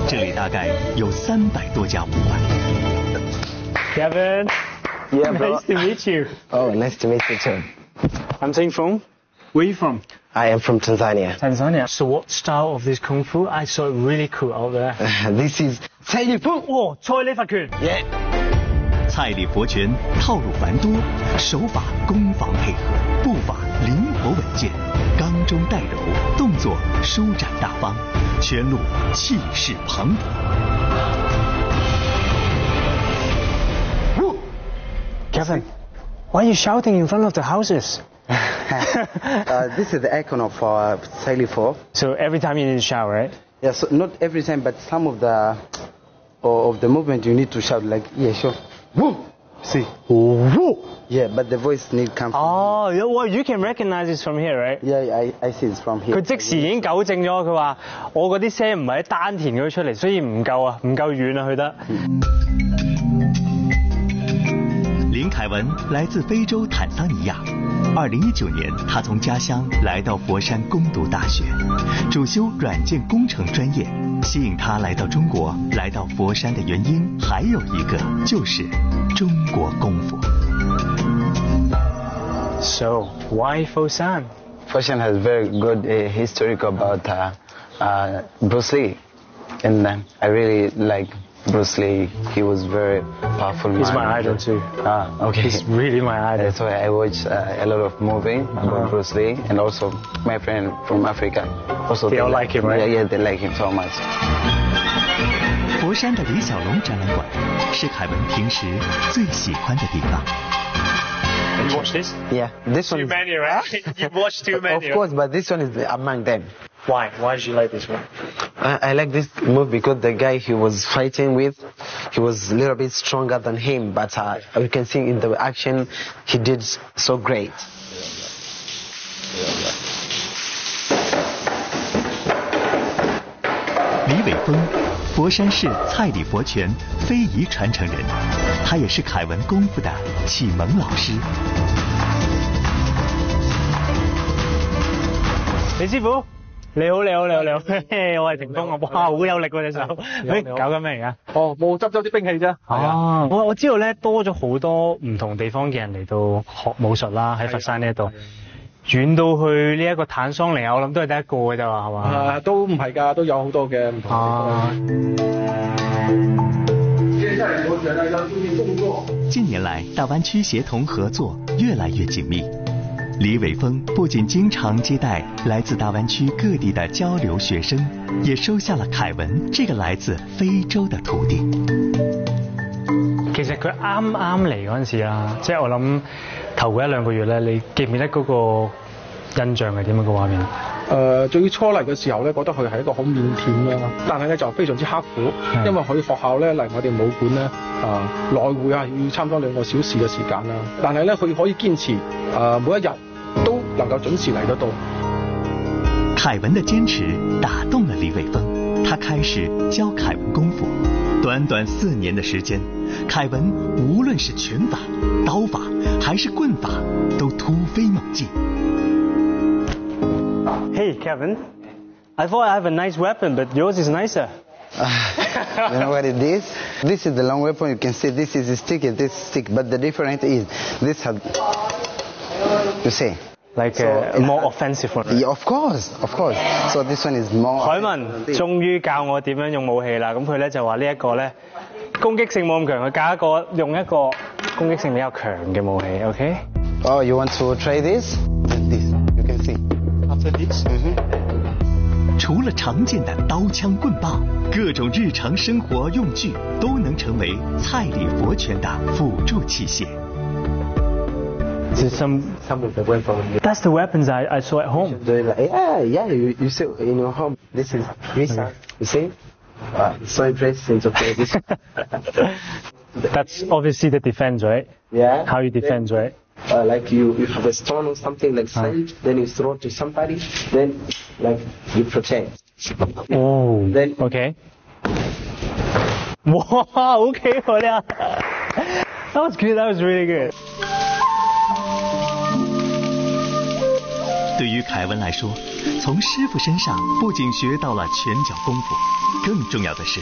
这里大概有300多家武馆。 Kevin, Yeah, bro. nice to meet you. Oh, nice to meet you too. I'm Ting Fung. Where are you from? I am from Tanzania. Tanzania. So what style of this kung fu? I saw it really cool out there. This is 蔡李佛。 哦，蔡李佛拳。 Yeah. 蔡李佛拳套路繁多，手法攻防配合，步伐灵活稳健，刚中带柔，动作舒展大方，拳路气势磅礴。 Kevin, why are you shouting in front of the houses? This is the icon of Cai Li Fo. So every time you need to shout, right? Yeah, so not every time, but some of the movement you need to shout like, yeah, sure. Woo! See? Woo! Yeah, but the voice need come from Oh, well, you can recognize this from here, right? Yeah, I see it's from here. 佢即時已經糾正咗，佢話我嗰啲聲唔係喺丹田嗰度出嚟，所以唔夠啊，唔夠遠啊，去得。 林凱文來自非洲坦桑尼亞，2019年他從家鄉來到佛山攻讀大學，主修軟件工程專業。吸引他來到中國，來到佛山的原因還有一個，就是中國功夫。 So why Fosan? Fosan has very good history about Bruce Lee, and I really like Bruce Lee. He was very powerful. He's my idol too. Okay. He's really my idol. That's why I watch a lot of movie about Bruce Lee, and also my friend from Africa. Also, they all like him, right? Yeah, they like him so much. 佛山的李小龍展覽館是凱文平時最喜歡的地方。 You watch this? Yeah, this one. Too many, right? You've watched too many. Of course, but this one is among them. Why? Why did you like this one? I like this move because the guy he was fighting with, he was a little bit stronger than him, but we can see in the action he did so great. 李伟峰，佛山市蔡李佛拳非遗传承人，他也是凱文功夫的啟蒙老師。 李師傅，你好，我係霆鋒啊！哇，好有力喎隻手。搞緊咩而家？ 哦，冇執啲兵器啫。 哦，我知道咧，多咗好多唔同地方嘅人嚟到學武術啦，喺佛山呢一度。遠到去呢一個坦桑尼亞，我諗都係得一個嘅啫係嘛？ 都唔係㗎，都有好多嘅唔同地方。 近年來，大灣區協同合作越來越緊密。李偉峰不僅經常接待來自大灣區各地的交流學生，也收下了凱文這個來自非洲的徒弟。 其實佢啱嚟嗰陣時啦，即係我諗頭嗰1-2個月咧，你記唔記得嗰個印象係點樣個畫面？ 最初嚟嘅時候咧，覺得佢係一個好腼腆啦，但係咧就非常之刻苦，因為佢學校咧嚟我哋武館咧來回要差唔多2個小時嘅時間啦，但係咧佢可以堅持每一日都能夠準時嚟得到。 凱文的堅持打動了李偉峰，他開始教凱文功夫。短短4年的時間，凱文無論是拳法、刀法還是棍法，都突飛猛進。 Hey Kevin, I thought I have a nice weapon, but yours is nicer. You know what it is? This is the long weapon. You can see this is a stick and this stick, but the difference is this has, you see. Like a more offensive one. Yeah, of course. So this one is more. 凱文終於教我點樣用武器啦，咁佢咧就話呢一個咧攻擊性冇咁強，佢教用一個攻擊性比較強嘅武器 ，OK？ Oh, you want to try this? This, you can see. After this? 除了常見的刀槍棍棒，各種日常生活用具都能成為蔡李佛拳的輔助器械。 Some of the weapons. That's the weapons I saw at home. Yeah. You see in your home. This is Risa. You see? So impressive to play this. That's obviously the defense, right? Yeah. How you defend, right? Like you have a stone or something like sand, then you throw it to somebody, then like you protect. Oh. Then okay. Wow. Okay, that was good. That was really good. 对于凱文來說，從師傅身上不僅學到了拳腳功夫，更重要的是